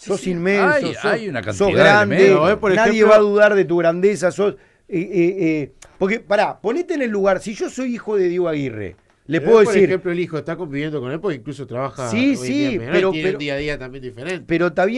sos inmenso, hay una sos cantidad grande, de elementos. Por nadie ejemplo, va a dudar de tu grandeza, porque, ponete en el lugar, si yo soy hijo de Diego Aguirre, le puedo por decir, ejemplo, el hijo está conviviendo con él porque incluso trabaja sí, hoy en día en sí, Peñarol, tiene pero un día a día también diferente. pero está bien.